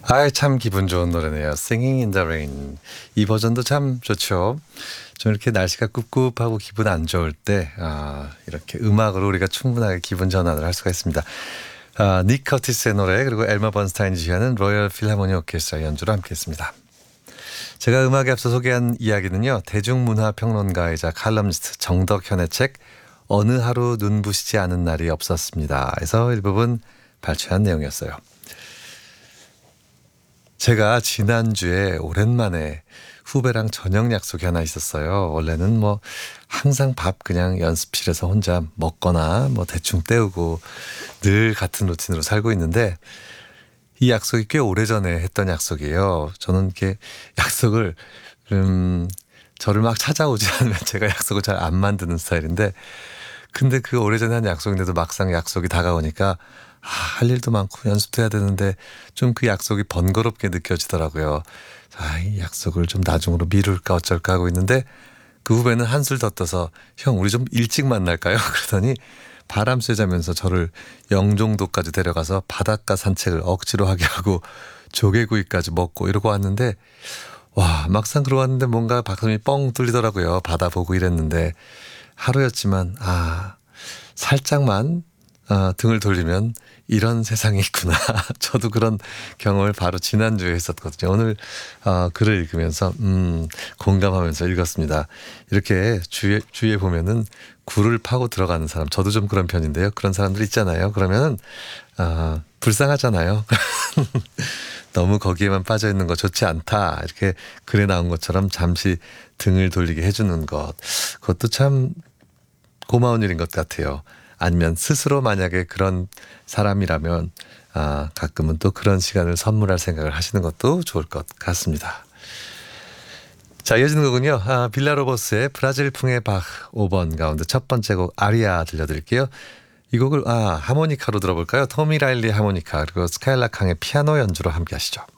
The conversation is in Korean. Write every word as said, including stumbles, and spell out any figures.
아이 참 기분 좋은 노래네요. Singing in the Rain. 이 버전도 참 좋죠. 좀 이렇게 날씨가 꿉꿉하고 기분 안 좋을 때 아, 이렇게 음악으로 우리가 충분하게 기분 전환을 할 수가 있습니다. 아, 닉 커티스의 노래 그리고 엘마 번스타인이 지휘하는 로열 필하모니 오케스트라 연주로 함께했습니다. 제가 음악에 앞서 소개한 이야기는요. 대중문화 평론가이자 칼럼니스트 정덕현의 책 어느 하루 눈부시지 않은 날이 없었습니다. 에서 일부분 발췌한 내용이었어요. 제가 지난주에 오랜만에 후배랑 저녁 약속이 하나 있었어요. 원래는 뭐 항상 밥 그냥 연습실에서 혼자 먹거나 뭐 대충 때우고 늘 같은 루틴으로 살고 있는데 이 약속이 꽤 오래전에 했던 약속이에요. 저는 이렇게 약속을 음 저를 막 찾아오지 않으면 제가 약속을 잘 안 만드는 스타일인데 근데 그 오래전에 한 약속인데도 막상 약속이 다가오니까 아, 할 일도 많고 연습도 해야 되는데 좀 그 약속이 번거롭게 느껴지더라고요. 아, 이 약속을 좀 나중으로 미룰까 어쩔까 하고 있는데 그 후배는 한술 더 떠서 형 우리 좀 일찍 만날까요? 그러더니 바람 쐬자면서 저를 영종도까지 데려가서 바닷가 산책을 억지로 하게 하고 조개구이까지 먹고 이러고 왔는데 와 막상 그러고 왔는데 뭔가 가슴이 뻥 뚫리더라고요. 바다 보고 이랬는데 하루였지만 아 살짝만 어, 등을 돌리면 이런 세상이 있구나. 저도 그런 경험을 바로 지난주에 했었거든요. 오늘 어, 글을 읽으면서 음, 공감하면서 읽었습니다. 이렇게 주위에, 주위에 보면은 굴을 파고 들어가는 사람 저도 좀 그런 편인데요. 그런 사람들 있잖아요. 그러면은 어, 불쌍하잖아요. 너무 거기에만 빠져 있는 거 좋지 않다. 이렇게 글에 나온 것처럼 잠시 등을 돌리게 해주는 것. 그것도 참 고마운 일인 것 같아요. 아니면 스스로 만약에 그런 사람이라면 아, 가끔은 또 그런 시간을 선물할 생각을 하시는 것도 좋을 것 같습니다. 자, 이어지는 곡은요. 아, 빌라로버스의 브라질풍의 박 오 번 가운데 첫 번째 곡 아리아 들려드릴게요. 이 곡을 아, 하모니카로 들어볼까요? 토미 라일리 하모니카 그리고 스카일라 캉의 피아노 연주로 함께 하시죠.